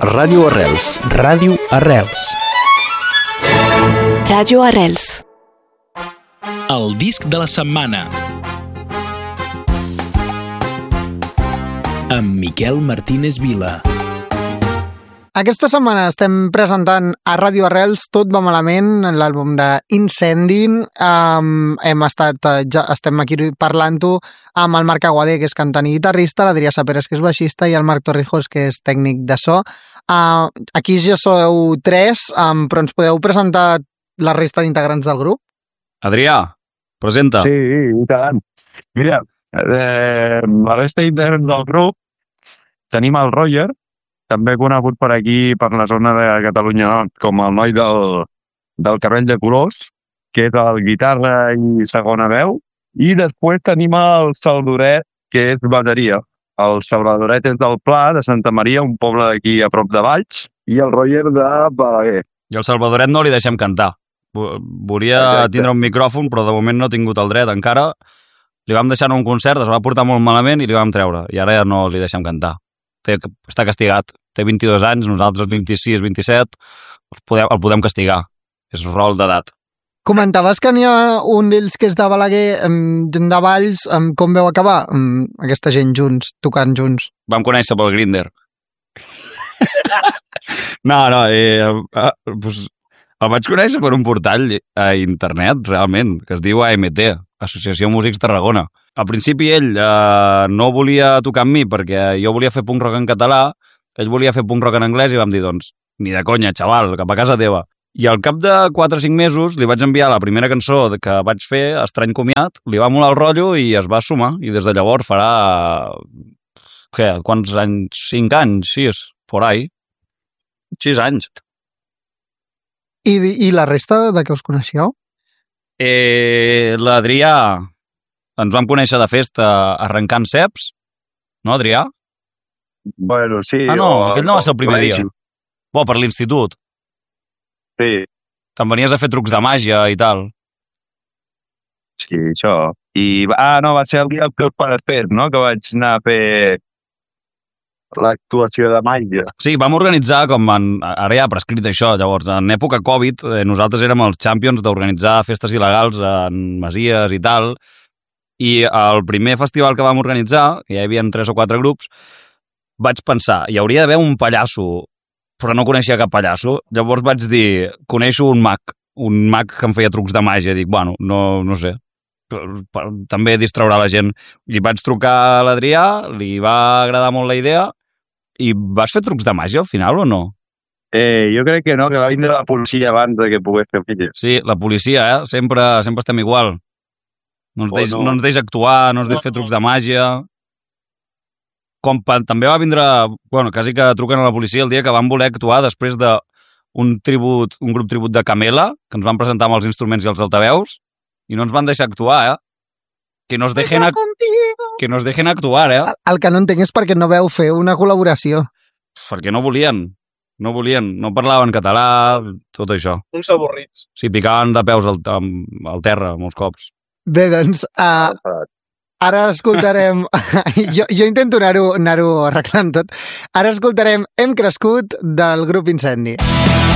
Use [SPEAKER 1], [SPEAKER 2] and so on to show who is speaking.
[SPEAKER 1] Ràdio Arrels.
[SPEAKER 2] Ràdio Arrels.
[SPEAKER 3] Ràdio Arrels.
[SPEAKER 4] El disc de la setmana. Amb Miquel Martínez Vila.
[SPEAKER 5] Aquesta setmana estem presentant a Ràdio Arrels Tot va malament, l'àlbum d'Incendi. Estem aquí parlant-ho amb el Marc Aguadé, que és cantant i guitarrista, l'Adrià Saperes, que és baixista, i el Marc Torrijos, que és tècnic de so. Aquí ja sou tres, però ens podeu presentar la resta d'integrants del grup?
[SPEAKER 6] Adrià, presenta.
[SPEAKER 7] Sí, i tant. Mira, la resta d'integrants del grup tenim el Roger, també conegut per aquí, per la zona de Catalunya Nord, com el noi del cabell de colors, que és el guitarra i segona veu. I després tenim el Salvadoret, que és bateria. El Salvadoret és del Pla, de Santa Maria, un poble d'aquí a prop de Valls, i el Roger de Balaguer.
[SPEAKER 6] I el Salvadoret no li deixem cantar. Volia tindre un micròfon, però de moment no ha tingut el dret encara. Li vam deixar en un concert, es va portar molt malament i li vam treure. I ara ja no li deixem cantar. Està castigat. Té 22 anys, nosaltres 26, 27. El podem castigar. És rol d'edat.
[SPEAKER 5] Comentaves que n'hi ha un d'ells que és de Balaguer, de Valls. Com veu acabar aquesta gent junts, tocant junts?
[SPEAKER 6] Vam conèixer pel Grindr. El vaig conèixer per un portal a internet, realment, que es diu AMT, Associació Músics Tarragona. Al principi ell no volia tocar amb mi perquè jo volia fer punk rock en català, ell volia fer punk rock en anglès i vam dir, doncs, ni de conya, xaval, cap a casa teva. I al cap de 4 o 5 mesos li vaig enviar la primera cançó que vaig fer, Estrany comiat, li va molar el rotllo i es va sumar. I des de llavors farà... Quants anys? 5 anys? 6? Por ahí. 6 anys.
[SPEAKER 5] I la resta de què us coneixeu?
[SPEAKER 6] L'Adrià... Ens vam conèixer de festa arrencant ceps, no, Adrià?
[SPEAKER 7] Bueno, sí.
[SPEAKER 6] No, aquell no va ser el primer dia. Per l'institut.
[SPEAKER 7] Sí.
[SPEAKER 6] Te'n venies a fer trucs de màgia i tal.
[SPEAKER 7] Sí, això. Va ser el dia que us després, no? Que vaig anar a fer l'actuació de màgia.
[SPEAKER 6] Sí, vam organitzar, ara ja ha prescrit això, llavors, en època Covid, nosaltres érem els champions d'organitzar festes il·legals en masies i tal, i el primer festival que vam organitzar, que ja hi havia 3 o 4 grups, vaig pensar, hi hauria d'haver un pallasso, però no coneixia cap pallasso. Llavors vaig dir, coneixo un mag que em feia trucs de màgia. Dic, bueno, no sé, també distraurà la gent. I vaig trucar a l'Adrià, li va agradar molt la idea, i vas fer trucs de màgia al final o no?
[SPEAKER 7] Jo crec que no, que va vindre la policia abans que pogués fer filles.
[SPEAKER 6] Sí, la policia, sempre estem igual. No ens deix actuar, no ens deix fer trucs de màgia. També va vindre, quasi que truquen a la policia el dia que van voler actuar després d'un grup tribut de Camela, que ens van presentar amb els instruments i els altaveus, i no ens van deixar actuar, Que nos dejen actuar,
[SPEAKER 5] El que no entenc és perquè no veu fer una col·laboració.
[SPEAKER 6] Perquè no volien, no parlaven català, tot això.
[SPEAKER 2] Uns avorrits.
[SPEAKER 6] Sí, picaven de peus al terra molts cops.
[SPEAKER 5] Bé, doncs, ara escoltarem... jo intento anar-ho arreglant tot. Ara escoltarem Hem crescut, del grup Incendi.